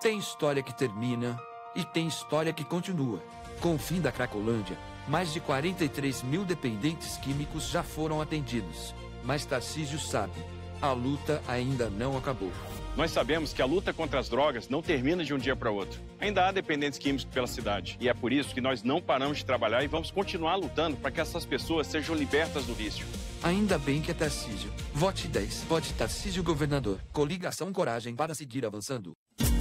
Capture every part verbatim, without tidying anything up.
Tem história que termina e tem história que continua. Com o fim da Cracolândia, mais de quarenta e três mil dependentes químicos já foram atendidos. Mas Tarcísio sabe, a luta ainda não acabou. Nós sabemos que a luta contra as drogas não termina de um dia para outro. Ainda há dependentes químicos pela cidade. E é por isso que nós não paramos de trabalhar e vamos continuar lutando para que essas pessoas sejam libertas do vício. Ainda bem que é Tarcísio. Vote dez. Vote Tarcísio Governador. Coligação Coragem para seguir avançando.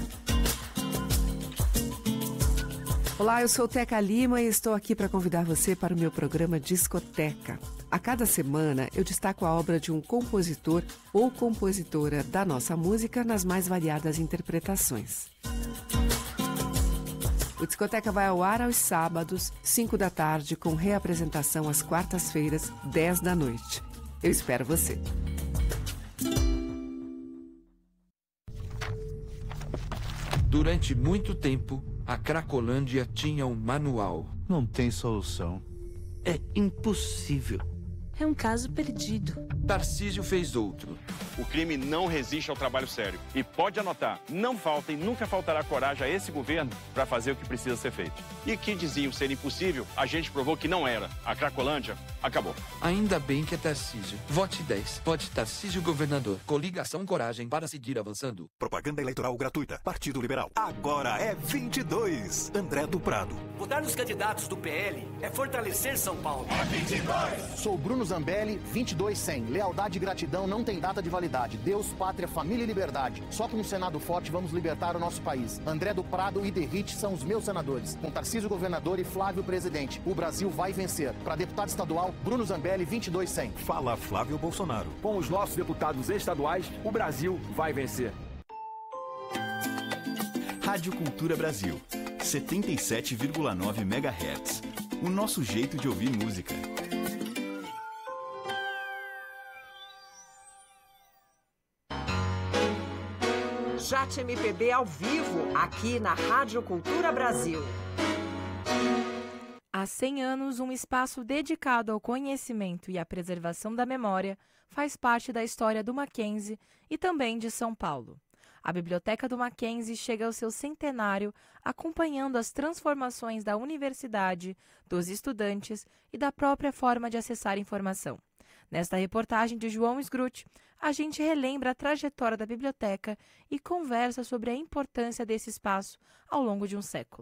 Olá, eu sou Teca Lima e estou aqui para convidar você para o meu programa Discoteca. A cada semana eu destaco a obra de um compositor ou compositora da nossa música nas mais variadas interpretações. O Discoteca vai ao ar aos sábados, cinco da tarde, com reapresentação às quartas-feiras, dez da noite. Eu espero você. Durante muito tempo, a Cracolândia tinha um manual. Não tem solução. É impossível. É um caso perdido. Tarcísio fez outro. O crime não resiste ao trabalho sério. E pode anotar, não falta e nunca faltará coragem a esse governo para fazer o que precisa ser feito. E que diziam ser impossível, a gente provou que não era. A Cracolândia acabou. Ainda bem que é Tarcísio. Vote dez. Vote Tarcísio Governador. Coligação Coragem para seguir avançando. Propaganda eleitoral gratuita. Partido Liberal. Agora é vinte e dois. André do Prado. Votar nos candidatos do P L é fortalecer São Paulo. É vinte e dois. Sou Bruno Zambelli, vinte e dois cem. Lealdade e gratidão não tem data de validade. Deus, pátria, família e liberdade. Só com um Senado forte vamos libertar o nosso país. André do Prado e Derrite são os meus senadores. Com Tarcísio Governador e Flávio Presidente. O Brasil vai vencer. Para deputado estadual, Bruno Zambelli, vinte e dois cem. Fala Flávio Bolsonaro. Com os nossos deputados estaduais, o Brasil vai vencer. Rádio Cultura Brasil, setenta e sete vírgula nove megahertz. O nosso jeito de ouvir música. Chat M P B ao vivo, aqui na Rádio Cultura Brasil. Há cem anos, um espaço dedicado ao conhecimento e à preservação da memória faz parte da história do Mackenzie e também de São Paulo. A Biblioteca do Mackenzie chega ao seu centenário acompanhando as transformações da universidade, dos estudantes e da própria forma de acessar informação. Nesta reportagem de João Sgrut, a gente relembra a trajetória da biblioteca e conversa sobre a importância desse espaço ao longo de um século.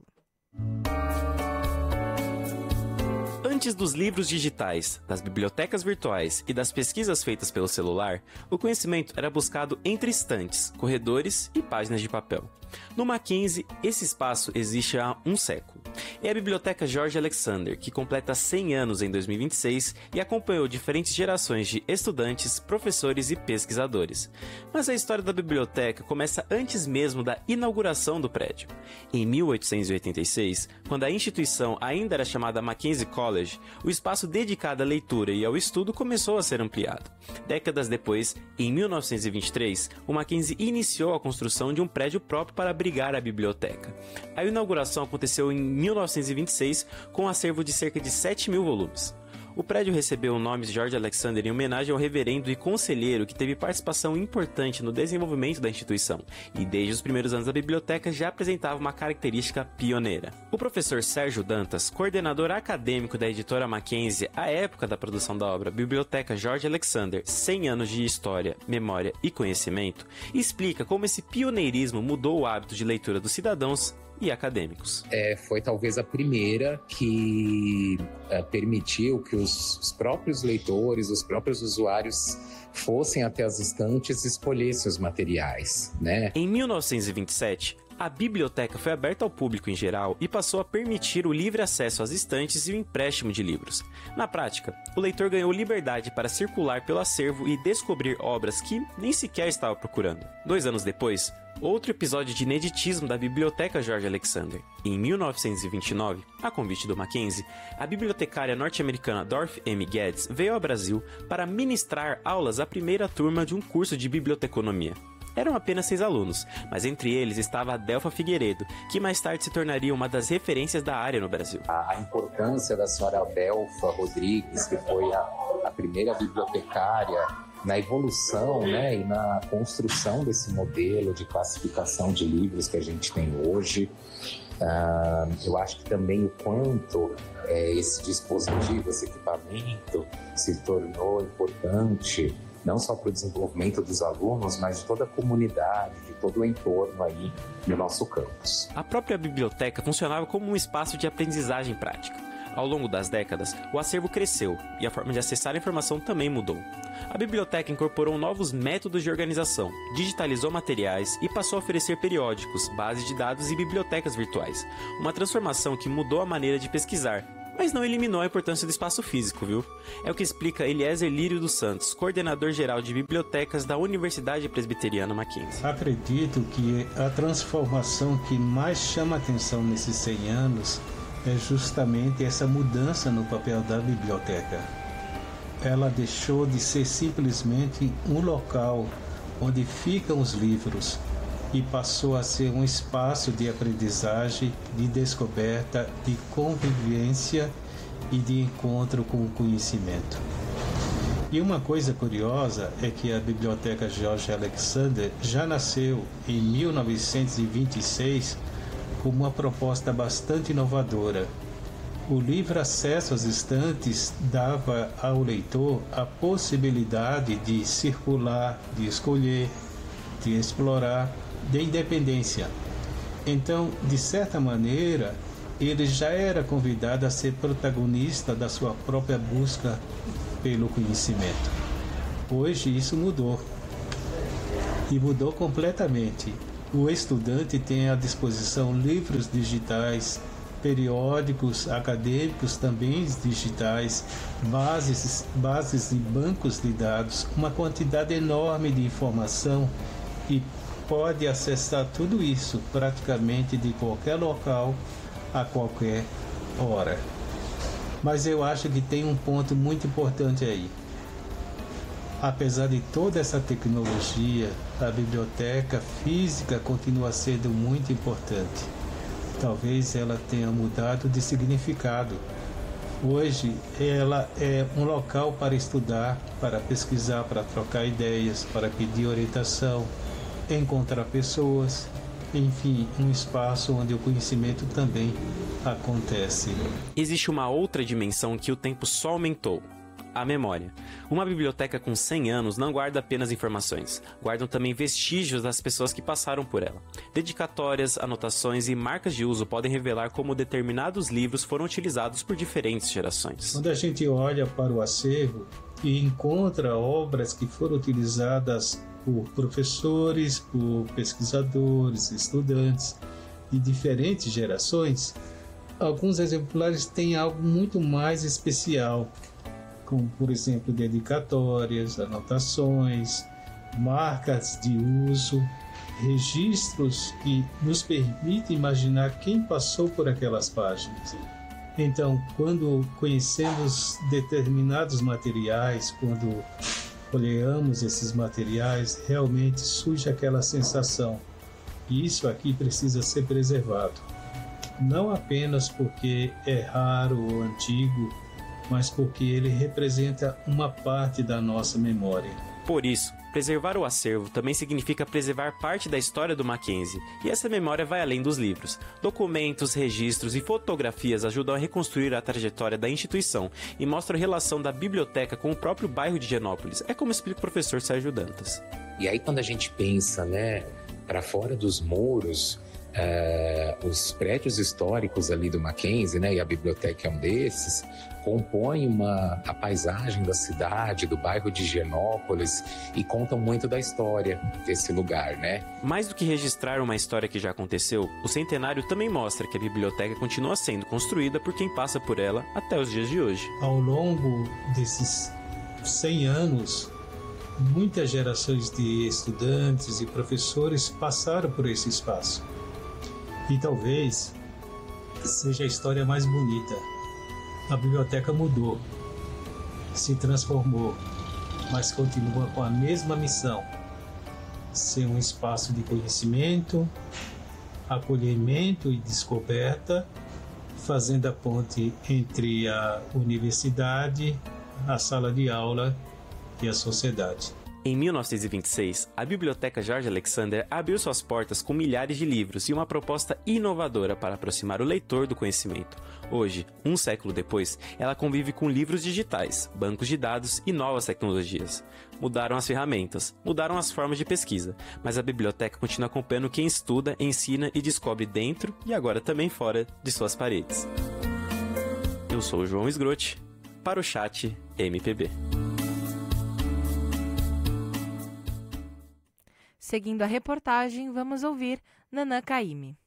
Antes dos livros digitais, das bibliotecas virtuais e das pesquisas feitas pelo celular, o conhecimento era buscado entre estantes, corredores e páginas de papel. No Mackenzie, esse espaço existe há um século. É a Biblioteca George Alexander, que completa cem anos em dois mil e vinte e seis e acompanhou diferentes gerações de estudantes, professores e pesquisadores. Mas a história da biblioteca começa antes mesmo da inauguração do prédio. Em mil oitocentos e oitenta e seis, quando a instituição ainda era chamada Mackenzie College, o espaço dedicado à leitura e ao estudo começou a ser ampliado. Décadas depois, em mil novecentos e vinte e três, o Mackenzie iniciou a construção de um prédio próprio para abrigar a biblioteca. A inauguração aconteceu em mil novecentos e vinte e seis com um acervo de cerca de sete mil volumes. O prédio recebeu o nome de George Alexander em homenagem ao reverendo e conselheiro que teve participação importante no desenvolvimento da instituição e desde os primeiros anos da biblioteca já apresentava uma característica pioneira. O professor Sérgio Dantas, coordenador acadêmico da editora Mackenzie à época da produção da obra Biblioteca George Alexander, cem anos de história, memória e conhecimento, explica como esse pioneirismo mudou o hábito de leitura dos cidadãos e acadêmicos. É, foi talvez a primeira que é, permitiu que os, os próprios leitores, os próprios usuários fossem até as estantes e escolhessem os materiais, né? Em mil novecentos e vinte e sete, a biblioteca foi aberta ao público em geral e passou a permitir o livre acesso às estantes e o empréstimo de livros. Na prática, o leitor ganhou liberdade para circular pelo acervo e descobrir obras que nem sequer estava procurando. Dois anos depois, outro episódio de ineditismo da Biblioteca George Alexander. Em mil novecentos e vinte e nove, a convite do Mackenzie, a bibliotecária norte-americana Dorothy M. Geddes veio ao Brasil para ministrar aulas à primeira turma de um curso de biblioteconomia. Eram apenas seis alunos, mas entre eles estava a Delfa Figueiredo, que mais tarde se tornaria uma das referências da área no Brasil. A, a importância da senhora Delfa Rodrigues, que foi a, a primeira bibliotecária na evolução, né, e na construção desse modelo de classificação de livros que a gente tem hoje. Uh, eu acho que também o quanto é, esse dispositivo, esse equipamento se tornou importante, não só para o desenvolvimento dos alunos, mas de toda a comunidade, de todo o entorno aí no nosso campus. A própria biblioteca funcionava como um espaço de aprendizagem prática. Ao longo das décadas, o acervo cresceu e a forma de acessar a informação também mudou. A biblioteca incorporou novos métodos de organização, digitalizou materiais e passou a oferecer periódicos, bases de dados e bibliotecas virtuais. Uma transformação que mudou a maneira de pesquisar, mas não eliminou a importância do espaço físico, viu? É o que explica Eliezer Lírio dos Santos, coordenador-geral de bibliotecas da Universidade Presbiteriana Mackenzie. Acredito que a transformação que mais chama atenção nesses cem anos é justamente essa mudança no papel da biblioteca. Ela deixou de ser simplesmente um local onde ficam os livros e passou a ser um espaço de aprendizagem, de descoberta, de convivência e de encontro com o conhecimento. E uma coisa curiosa é que a Biblioteca George Alexander já nasceu em mil novecentos e vinte e seis como uma proposta bastante inovadora. O livre acesso às estantes dava ao leitor a possibilidade de circular, de escolher, de explorar, de independência. Então, de certa maneira, ele já era convidado a ser protagonista da sua própria busca pelo conhecimento. Hoje isso mudou. E mudou completamente. O estudante tem à disposição livros digitais, periódicos acadêmicos também digitais, bases, bases e bancos de dados, uma quantidade enorme de informação e pode acessar tudo isso praticamente de qualquer local, a qualquer hora. Mas eu acho que tem um ponto muito importante aí. Apesar de toda essa tecnologia, a biblioteca física continua sendo muito importante. Talvez ela tenha mudado de significado. Hoje, ela é um local para estudar, para pesquisar, para trocar ideias, para pedir orientação, encontrar pessoas, enfim, um espaço onde o conhecimento também acontece. Existe uma outra dimensão que o tempo só aumentou. A memória. Uma biblioteca com cem anos não guarda apenas informações, guardam também vestígios das pessoas que passaram por ela. Dedicatórias, anotações e marcas de uso podem revelar como determinados livros foram utilizados por diferentes gerações. Quando a gente olha para o acervo e encontra obras que foram utilizadas por professores, por pesquisadores, estudantes de diferentes gerações, alguns exemplares têm algo muito mais especial, como, por exemplo, dedicatórias, anotações, marcas de uso, registros que nos permitem imaginar quem passou por aquelas páginas. Então, quando conhecemos determinados materiais, quando olhamos esses materiais, realmente surge aquela sensação que isso aqui precisa ser preservado. Não apenas porque é raro ou antigo, mas porque ele representa uma parte da nossa memória. Por isso, preservar o acervo também significa preservar parte da história do Mackenzie, e essa memória vai além dos livros. Documentos, registros e fotografias ajudam a reconstruir a trajetória da instituição e mostram a relação da biblioteca com o próprio bairro de Higienópolis. É como explica o professor Sérgio Dantas. E aí quando a gente pensa, né, para fora dos muros, Uh, os prédios históricos ali do Mackenzie, né, e a biblioteca é um desses, compõem uma, a paisagem da cidade, do bairro de Higienópolis e contam muito da história desse lugar, né? Mais do que registrar uma história que já aconteceu, o centenário também mostra que a biblioteca continua sendo construída por quem passa por ela até os dias de hoje. Ao longo desses cem anos, muitas gerações de estudantes e professores passaram por esse espaço. E talvez seja a história mais bonita. A biblioteca mudou, se transformou, mas continua com a mesma missão: ser um espaço de conhecimento, acolhimento e descoberta, fazendo a ponte entre a universidade, a sala de aula e a sociedade. Em mil novecentos e vinte e seis, a Biblioteca George Alexander abriu suas portas com milhares de livros e uma proposta inovadora para aproximar o leitor do conhecimento. Hoje, um século depois, ela convive com livros digitais, bancos de dados e novas tecnologias. Mudaram as ferramentas, mudaram as formas de pesquisa, mas a biblioteca continua acompanhando quem estuda, ensina e descobre dentro e agora também fora de suas paredes. Eu sou o João Sgrotti, para o Chat M P B. Seguindo a reportagem, vamos ouvir Nanã Caymmi.